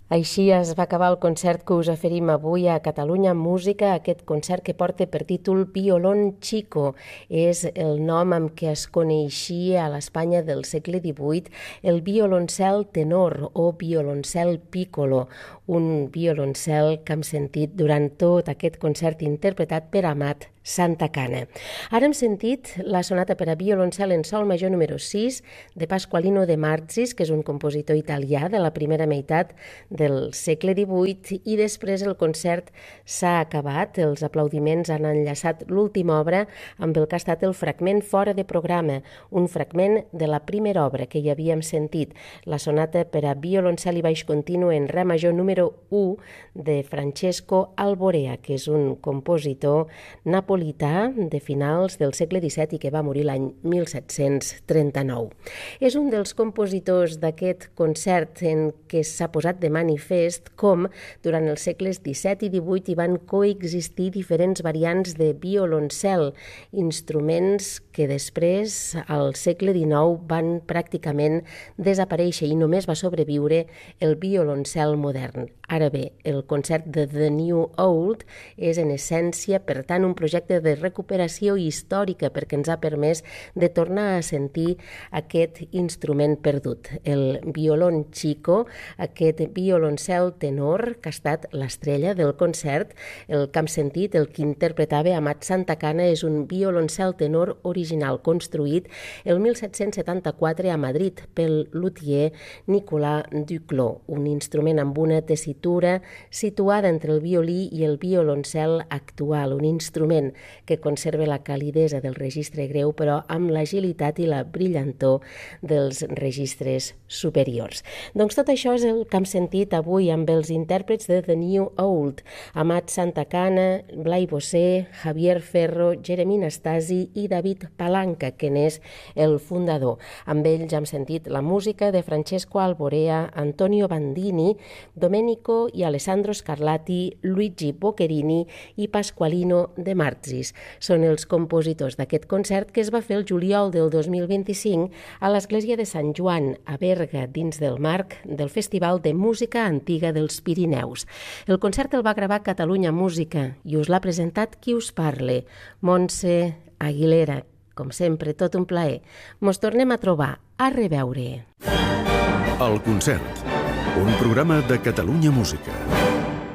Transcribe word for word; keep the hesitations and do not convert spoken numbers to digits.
Així es va acabar el concert que us oferim avui a Catalunya Música, aquest concert que porta per títol Violón Chico. És el nom amb què es coneixia a l'Espanya del segle divuit el violoncel tenor o violoncel piccolo, un violoncel que hem sentit durant tot aquest concert interpretat per Amat Santacana. Ara hem sentit la sonata per a violoncel en sol major número sis de Pasqualino de Marzis, que és un compositor italià de la primera meitat del segle divuit, i després el concert s'ha acabat. Els aplaudiments han enllaçat l'última obra amb el que ha estat el fragment fora de programa, un fragment de la primera obra que hi havíem sentit, la sonata per a violoncel i baix continu en re major número u de Francesco Alborea, que és un compositor napolità de finals del segle disset i que va morir l'any mil set-cents trenta-nou. És un dels compositors d'aquest concert en què s'ha posat de manifest com durant els segles disset i divuit hi van coexistir diferents variants de violoncel, instruments que després, al segle dinou, van pràcticament desaparèixer i només va sobreviure el violoncel modern. Ara bé, el concert de The New Old és en essència, per tant, un projecte de recuperació històrica perquè ens ha permès de tornar a sentir aquest instrument perdut, el violón chico, aquest violoncel tenor que ha estat l'estrella del concert. El que hem sentit, el que interpretava Amat Santacana, és un violoncel tenor original construït el mil set-cents setanta-quatre a Madrid pel luthier Nicolas Duclos, un instrument amb una tessitura situada entre el violí i el violoncel actual, un instrument que conserva la calidesa del registre greu però amb l'agilitat i la brillantor dels registres superiors. Doncs tot això és el que hem sentit avui amb els intèrprets de The New Old, Amat Santacana, Blai Bossé, Javier Ferro, Jeremy Nastasi i David Palanca, que n'és el fundador. Amb ells hem sentit la música de Francesco Alborea, Antonio Bandini, Domenico i Alessandro Scarlatti, Luigi Boccherini i Pasqualino de Marzis. Són els compositors d'aquest concert que es va fer el juliol del dos mil vint-i-cinc a l'església de Sant Joan, a Berga, dins del marc del Festival de Música Antiga dels Pirineus. El concert el va gravar Catalunya Música i us l'ha presentat qui us parle, Montse Aguilera. Com sempre, tot un plaer. Mos tornem a trobar. A reveure. El concert. Un programa de Catalunya Música.